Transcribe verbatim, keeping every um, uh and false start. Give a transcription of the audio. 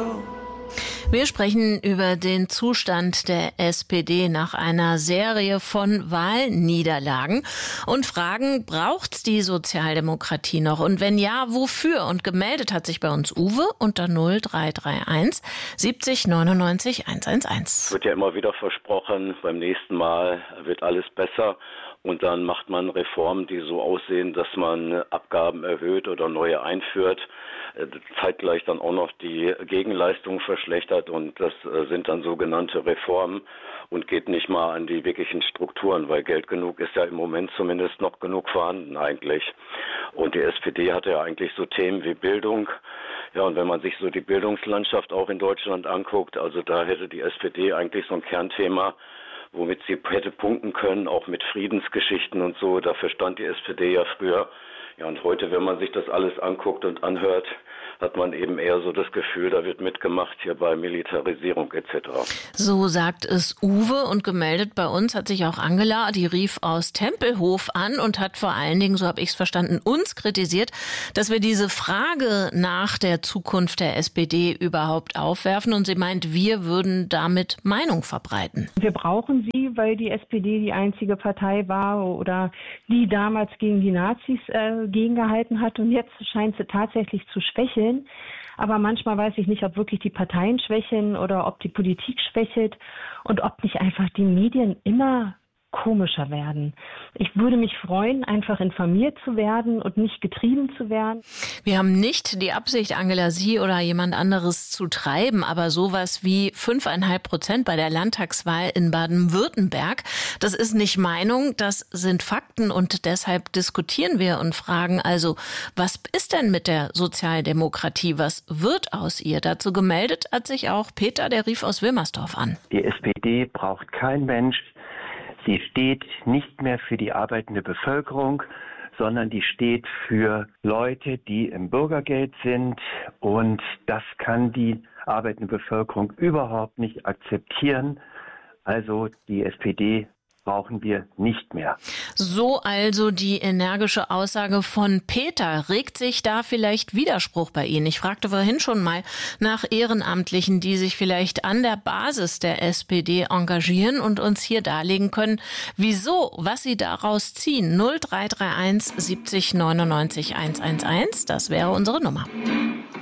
Wir sprechen über den Zustand der S P D nach einer Serie von Wahlniederlagen und fragen, braucht's die Sozialdemokratie noch? Und wenn ja, wofür? Und gemeldet hat sich bei uns Uwe unter null drei drei eins siebzig neunundneunzig hundertelf. Wird ja immer wieder versprochen, beim nächsten Mal wird alles besser. Und dann macht man Reformen, die so aussehen, dass man Abgaben erhöht oder neue einführt, zeitgleich dann auch noch die Gegenleistung verschlechtert. Und das sind dann sogenannte Reformen und geht nicht mal an die wirklichen Strukturen, weil Geld genug ist ja im Moment zumindest noch genug vorhanden eigentlich. Und die S P D hatte ja eigentlich so Themen wie Bildung. Ja, und wenn man sich so die Bildungslandschaft auch in Deutschland anguckt, also da hätte die S P D eigentlich so ein Kernthema, womit sie hätte punkten können, auch mit Friedensgeschichten und so. Dafür stand die S P D ja früher. Ja, und heute, wenn man sich das alles anguckt und anhört, hat man eben eher so das Gefühl, da wird mitgemacht hier bei Militarisierung et cetera. So sagt es Uwe, und gemeldet bei uns hat sich auch Angela, die rief aus Tempelhof an und hat vor allen Dingen, so habe ich es verstanden, uns kritisiert, dass wir diese Frage nach der Zukunft der S P D überhaupt aufwerfen, und sie meint, wir würden damit Meinung verbreiten. Wir brauchen sie, weil die S P D die einzige Partei war oder die damals gegen die Nazis äh, gegengehalten hat, und jetzt scheint sie tatsächlich zu schwächeln. Aber manchmal weiß ich nicht, ob wirklich die Parteien schwächeln oder ob die Politik schwächelt und ob nicht einfach die Medien immer komischer werden. Ich würde mich freuen, einfach informiert zu werden und nicht getrieben zu werden. Wir haben nicht die Absicht, Angela, Sie oder jemand anderes zu treiben, aber sowas wie fünfeinhalb Prozent bei der Landtagswahl in Baden-Württemberg, das ist nicht Meinung, das sind Fakten, und deshalb diskutieren wir und fragen also, was ist denn mit der Sozialdemokratie? Was wird aus ihr? Dazu gemeldet hat sich auch Peter, der rief aus Wilmersdorf an. Die S P D braucht kein Mensch. Sie steht nicht mehr für die arbeitende Bevölkerung, sondern die steht für Leute, die im Bürgergeld sind. Und das kann die arbeitende Bevölkerung überhaupt nicht akzeptieren. Also die S P D brauchen wir nicht mehr. So also die energische Aussage von Peter. Regt sich da vielleicht Widerspruch bei Ihnen? Ich fragte vorhin schon mal nach Ehrenamtlichen, die sich vielleicht an der Basis der S P D engagieren und uns hier darlegen können, wieso, was sie daraus ziehen. null drei drei eins siebzig neunundneunzig hundertelf, das wäre unsere Nummer.